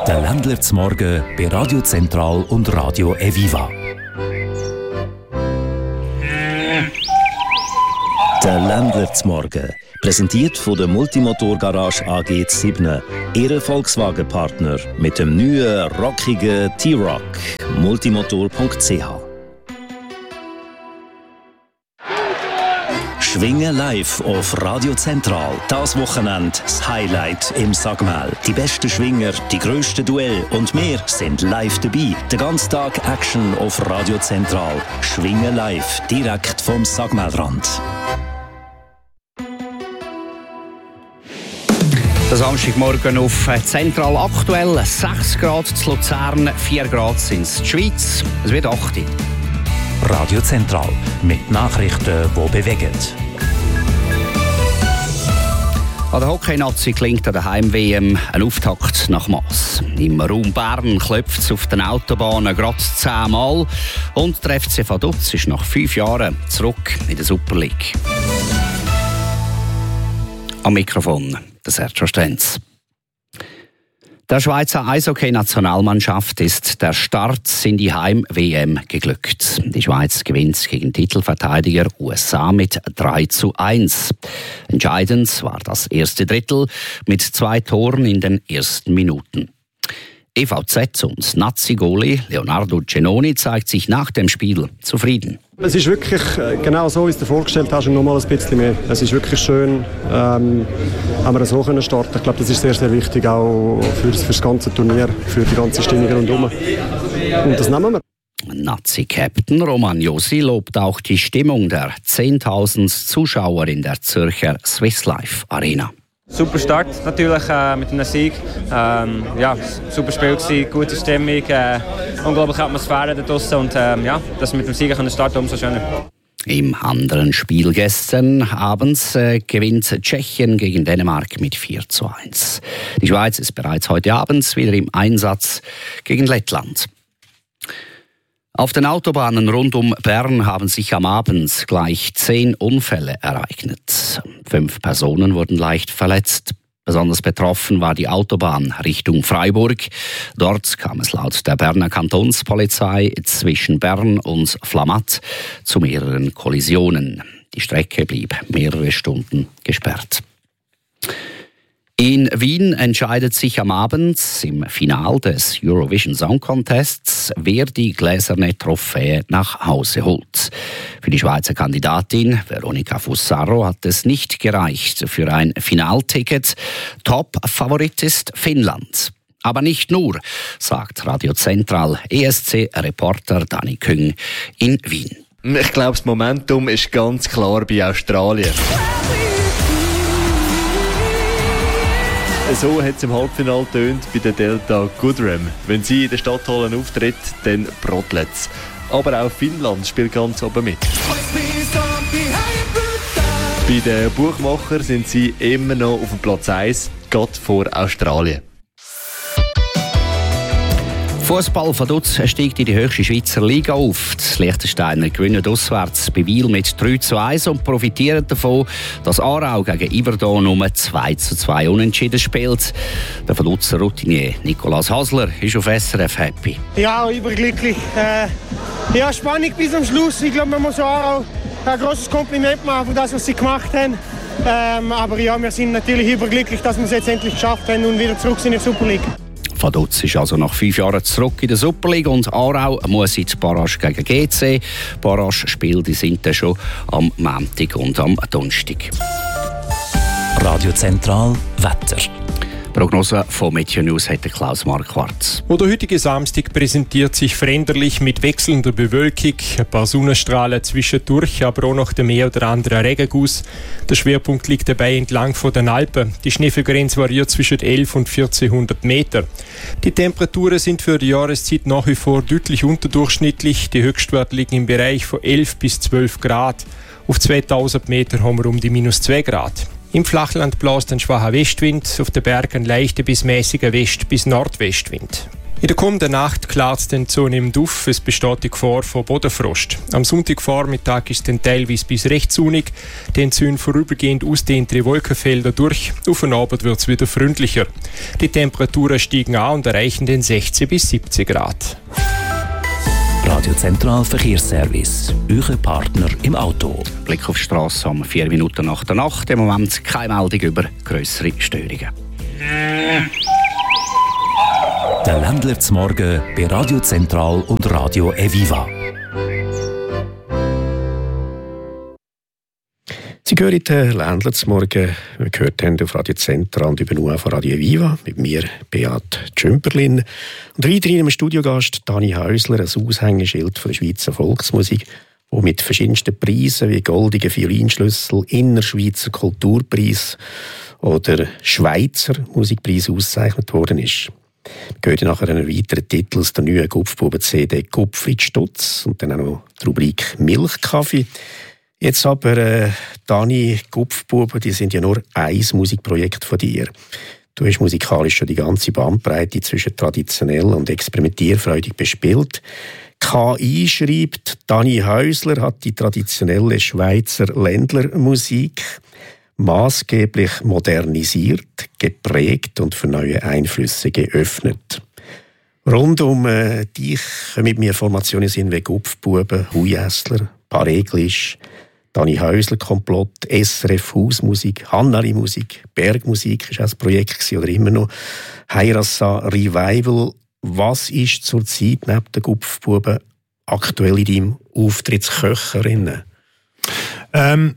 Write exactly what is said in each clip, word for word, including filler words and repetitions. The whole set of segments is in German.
Der Ländler zum Morgen bei Radio Zentral und Radio Eviva. Der Ländler zum Morgen, präsentiert von der Multimotor-Garage A G sieben, Ihr Volkswagen-Partner mit dem neuen, rockigen T-Roc. multimotor punkt c h. Schwingen live auf Radio Zentral. Das Wochenende das Highlight im Sagmel. Die besten Schwinger, die grössten Duelle und wir sind live dabei. Den ganzen Tag Action auf Radio Zentral. Schwingen live, direkt vom Sagmelrand. Der Samstagmorgen auf Zentral aktuell sechs Grad zu Luzern, vier Grad sind es in der Schweiz. Es wird acht. Radio Zentral mit Nachrichten, die bewegen. An der Hockey-Nazi klingt an der Heim-W M ein Auftakt nach Mass. Im Raum Bern klopft es auf den Autobahnen gerade zehnmal und der F C Vaduz ist nach fünf Jahren zurück in der Super League. Am Mikrofon der Sergio Stenz. Der Schweizer Eishockey-Nationalmannschaft ist der Start in die Heim-W M geglückt. Die Schweiz gewinnt gegen Titelverteidiger U S A mit drei zu eins. Entscheidend war das erste Drittel mit zwei Toren in den ersten Minuten. E V Z und Nazi-Goalie Leonardo Cenoni zeigt sich nach dem Spiel zufrieden. Es ist wirklich genau so, wie du es dir vorgestellt hast, und noch mal ein bisschen mehr. Es ist wirklich schön, ähm, haben wir so können starten. Ich glaube, das ist sehr, sehr wichtig, auch für, für das ganze Turnier, für die ganze Stimmung rundherum. Und das nehmen wir. Nazi-Captain Roman Josi lobt auch die Stimmung der zehntausend Zuschauer in der Zürcher Swiss Life Arena. Super Start natürlich äh, mit einem Sieg. Ähm, ja, super Spiel gewesen, gute Stimmung, äh, unglaubliche Atmosphäre da draussen und ähm, ja, dass wir mit dem Sieg können starten, umso schöner. Im anderen Spiel gestern abends äh, gewinnt Tschechien gegen Dänemark mit vier zu eins. Die Schweiz ist bereits heute Abend wieder im Einsatz gegen Lettland. Auf den Autobahnen rund um Bern haben sich am Abend gleich zehn Unfälle ereignet. Fünf Personen wurden leicht verletzt. Besonders betroffen war die Autobahn Richtung Freiburg. Dort kam es laut der Berner Kantonspolizei zwischen Bern und Flamatt zu mehreren Kollisionen. Die Strecke blieb mehrere Stunden gesperrt. In Wien entscheidet sich am Abend im Finale des Eurovision Song Contests, wer die gläserne Trophäe nach Hause holt. Für die Schweizer Kandidatin Veronica Fussaro hat es nicht gereicht für ein Finalticket. Top-Favorit ist Finnland. Aber nicht nur, sagt Radio Zentral E S C-Reporter Dani Küng in Wien. Ich glaube, das Momentum ist ganz klar bei Australien. So hat es im Halbfinale tönt bei der Delta Goodrem. Wenn sie in der Stadthalle auftritt, dann brodelt es. Aber auch Finnland spielt ganz oben mit. Bei den Buchmachern sind sie immer noch auf dem Platz eins, gerade vor Australien. Fußball Vaduz steigt in die höchste Schweizer Liga auf. Die Liechtensteiner gewinnen auswärts bei Wiel mit drei zu eins und profitieren davon, dass Aarau gegen Yverdon nur zwei zu zwei unentschieden spielt. Der Vaduzer Routinier Nicolas Hasler ist auf S R F happy. Ja, überglücklich. Äh, ja, Spannung bis zum Schluss. Ich glaube, man muss Aarau ein grosses Kompliment machen für das, was sie gemacht haben. Ähm, aber ja, wir sind natürlich überglücklich, dass wir es jetzt endlich geschafft haben und wieder zurück sind in der Super League. Vaduz ist also nach fünf Jahren zurück in der Super League und Aarau muss in die Barrage gegen G C. Barrage-Spiele die sind dann schon am Montag und am Donnerstag. Radio Zentral Wetter. Prognose von Meteo News hat Klaus Marquardt. Der heutige Samstag präsentiert sich veränderlich mit wechselnder Bewölkung, ein paar Sonnenstrahlen zwischendurch, aber auch noch der mehr oder andere Regenguss. Der Schwerpunkt liegt dabei entlang von den Alpen. Die Schneefallgrenze variiert zwischen elf und vierzehnhundert Meter. Die Temperaturen sind für die Jahreszeit nach wie vor deutlich unterdurchschnittlich. Die Höchstwerte liegen im Bereich von elf bis zwölf Grad. Auf zweitausend Meter haben wir um die minus zwei Grad. Im Flachland bläst ein schwacher Westwind, auf den Bergen leichter bis mäßiger West- bis Nordwestwind. In der kommenden Nacht klart es dann zunehmend auf. Es besteht die Gefahr von Bodenfrost. Am Sonntagvormittag ist es dann teilweise bis recht sonnig. Dann ziehen vorübergehend ausdehntere Wolkenfelder durch. Auf den Abend wird es wieder freundlicher. Die Temperaturen steigen an und erreichen den sechzehn bis siebzehn Grad. Radio Zentral Verkehrsservice. Eure Partner im Auto. Blick auf die Strasse um vier Minuten nach der Nacht. Im Moment keine Meldung über grössere Störungen. Der Ländler zum Morgen bei Radio Zentral und Radio Eviva. Sie hören den Ländler zum Morgen. Wir gehört haben auf Radio Zentral und über nur von Radio Eviva mit mir, Beat Tschümperlin. Und weiterhin im Studiogast Dani Häusler, ein Aushängeschild von der Schweizer Volksmusik, wo mit verschiedensten Preisen wie goldigen Violinschlüssel, Innerschweizer Kulturpreis oder Schweizer Musikpreis ausgezeichnet worden ist. Wir hören nachher einen weiteren Titel aus der neuen Gupfbuben-C D «Gupfrit Stutz» und dann auch noch die Rubrik «Milchkaffee». Jetzt aber, äh, Dani, Gupfbuben, die sind ja nur ein Musikprojekt von dir. Du hast musikalisch schon die ganze Bandbreite zwischen traditionell und experimentierfreudig bespielt. K I schreibt, Dani Häusler hat die traditionelle Schweizer Ländlermusik maßgeblich modernisiert, geprägt und für neue Einflüsse geöffnet. Rund um äh, dich kommen mir Formationen sind wie Gupfbuben, Huijässler, Pareglisch, Dani Häusler Komplott, S R F Hausmusik, Hannali-Musik, Bergmusik war auch ein Projekt oder immer noch, Heirassa Revival. Was ist zurzeit neben den Gupfbuben aktuell in deinem Auftrittsköcherinnen? Ähm,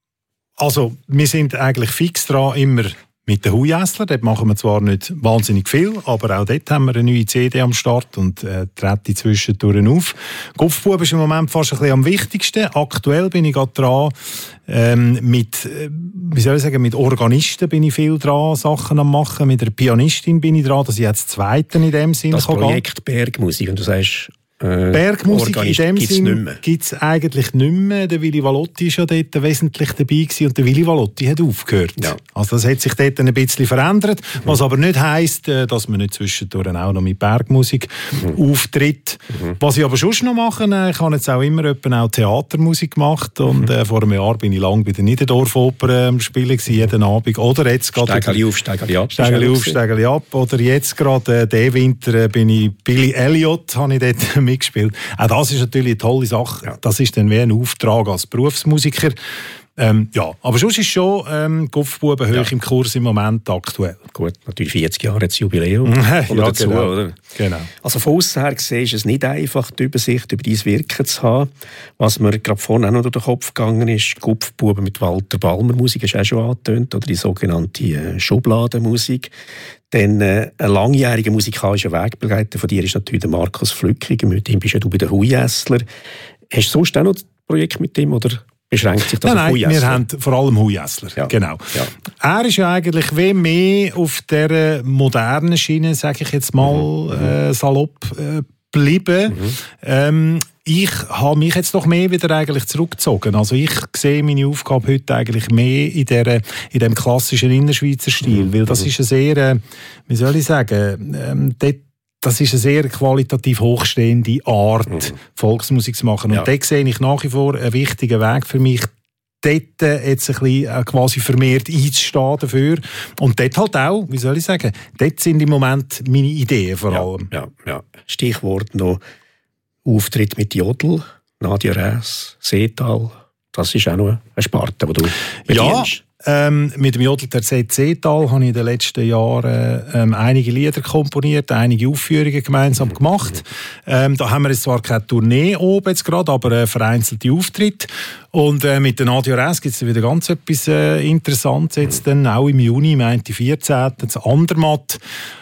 also, wir sind eigentlich fix dran, immer mit den Huijässler. Dort machen wir zwar nicht wahnsinnig viel, aber auch dort haben wir eine neue C D am Start und äh, trete zwischendurch auf. Gupfbuben ist im Moment fast ein bisschen am wichtigsten. Aktuell bin ich gerade dran, ähm, mit, äh, wie soll ich sagen, mit Organisten bin ich viel dran, Sachen am machen. Mit einer Pianistin bin ich dran, dass ich jetzt Zweiten in dem Sinne das kann Projekt gehen. Bergmusik, und du sagst, Äh, Bergmusik in dem Sinn gibt gibt es eigentlich nicht mehr. Der Willy Valotti war ja dort wesentlich dabei gewesen und der Willy Valotti hat aufgehört. Ja. Also das hat sich dort ein bisschen verändert, mhm. was aber nicht heisst, dass man nicht zwischendurch auch noch mit Bergmusik mhm. auftritt. Mhm. Was ich aber schon noch mache, ich habe jetzt auch immer auch Theatermusik gemacht und mhm. äh, vor einem Jahr bin ich lange bei der Niederdorf-Oper am Spielen gewesen, jeden Abend. Oder jetzt gerade Steigeli auf, Steigeli ab. Steigeli auf, Steigeli ab. Oder jetzt gerade äh, diesen Winter äh, bin ich Billy Elliot, habe ich dort mitgespielt. Auch das ist natürlich eine tolle Sache. Ja. Das ist dann wie ein Auftrag als Berufsmusiker. Ähm, ja, aber sonst ist schon ähm, Gupfbuben hoch ja. im Kurs im Moment aktuell. Gut, natürlich vierzig Jahre das Jubiläum. ja, dazu, genau. Oder? genau. Also von außen her gesehen ist es nicht einfach, die Übersicht über dein Wirken zu haben. Was mir gerade vorhin auch noch durch den Kopf gegangen ist, Gupfbuben mit Walter Balmer Musik, hast du auch schon angetönt, oder die sogenannte äh, Schubladenmusik. Denn äh, ein langjähriger musikalischer Wegbegleiter von dir ist natürlich der Markus Flückiger. Mit ihm bist ja du bei den Huijässler. Hast du sonst auch noch ein Projekt mit ihm, oder beschränkt sich das nein, auf Huijässler? Nein, wir haben vor allem Huijässler. Ja. Genau. Ja. Er ist ja eigentlich wie mehr auf dieser modernen Schiene, sage ich jetzt mal, mhm. äh, salopp äh, geblieben. Mhm. Ähm, ich habe mich jetzt noch mehr wieder eigentlich zurückgezogen. Also ich sehe meine Aufgabe heute eigentlich mehr in, der, in dem klassischen Innerschweizer Stil, mhm. weil das ist eine sehr, wie soll ich sagen, ähm, dort das ist eine sehr qualitativ hochstehende Art, mhm. Volksmusik zu machen. Und ja. dort sehe ich nach wie vor einen wichtigen Weg für mich, dort jetzt ein bisschen quasi vermehrt einzustehen dafür. Und dort halt auch, wie soll ich sagen, dort sind im Moment meine Ideen vor allem. Ja, ja, ja. Stichwort noch Auftritt mit Jodl, Nadia Räs, Seetal. Das ist auch noch eine Sparte, die du bedienst. Ja. Ähm, mit dem Jodl der Seetal habe ich in den letzten Jahren ähm, einige Lieder komponiert, einige Aufführungen gemeinsam gemacht. Ähm, da haben wir jetzt zwar keine Tournee oben jetzt gerade, aber äh, vereinzelte Auftritte. Und äh, mit der Nadia Räs gibt es wieder ganz etwas äh, Interessantes jetzt dann, auch im Juni, meinte vierzehnten das Andermatt,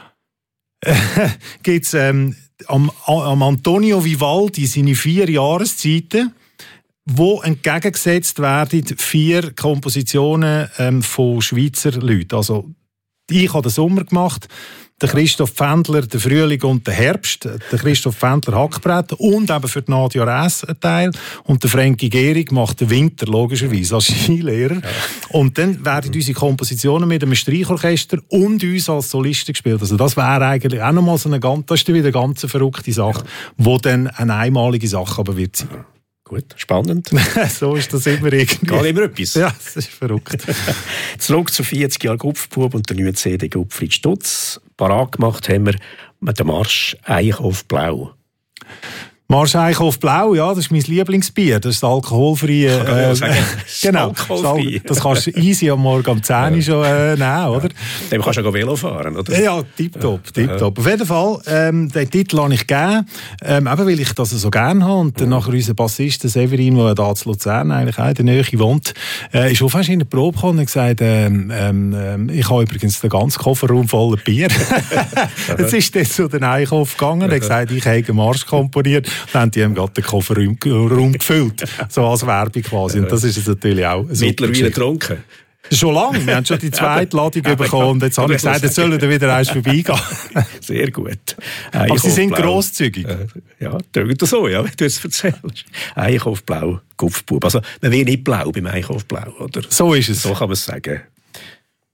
äh, gibt es ähm, am, am Antonio Vivaldi seine vier Jahreszeiten, wo entgegengesetzt werden vier Kompositionen ähm, von Schweizer Leuten. Also ich habe den Sommer gemacht, der Christoph Pfändler der Frühling und der Herbst, der Christoph Pfändler Hackbrett und eben für die Nadia Räss ein Teil und der Frankie Gehrig macht den Winter logischerweise als Skilehrer. Ja. Und dann werden unsere Kompositionen mit einem Streichorchester und uns als Solisten gespielt. Also das wäre eigentlich auch nochmal so eine ganz, das ist wieder eine ganz verrückte Sache, wo dann eine einmalige Sache aber wird sein. Ja. Gut, spannend. So ist das immer irgendwie. Geht immer etwas. Ja, das ist verrückt. Zurück zu vierzig Jahren Gupfbub und der neuen C D Gupfried Stutz. Parat gemacht haben wir mit dem Marsch Eichhof Blau. Marsch Eichhof Blau, ja, das ist mein Lieblingsbier. Das ist das alkoholfreie. Äh, sagen, genau, alkoholfrei. Das kannst du easy am Morgen um zehn Uhr schon äh, nehmen, oder? Dem kannst du ja Velo fahren, oder? Ja, tipptopp, ja. tipptopp. Auf jeden Fall, ähm, den Titel habe ich gegeben, ähm, eben weil ich das so gerne habe. Und dann mhm. nachher unser Bassist, der Severin, der da zu Luzern eigentlich auch in der Nähe wohnt, äh, ist auch fast in der Probe gekommen und gesagt, ähm, ähm, ich habe übrigens den ganzen Kofferraum voller Bier. Jetzt ist das zu den Eichhof gegangen, er hat gesagt, ich habe einen Marsch komponiert. Dann haben die ihm gerade den Kofferraum gefüllt. So als Werbung quasi. Und das ist jetzt natürlich auch so. Mittlerweile getrunken? Schon lange. Wir haben schon die zweite Ladung bekommen. Und jetzt habe ich gesagt, jetzt sollen wir wieder eins vorbeigehen. Sehr gut. Aber Sie sind grosszügig. Ja, tönt so, ja, wie du es erzählst. Eichhof Blau, Gupfbub. Also, man will nicht blau beim Eichhof Blau, oder? So ist es. So kann man es sagen.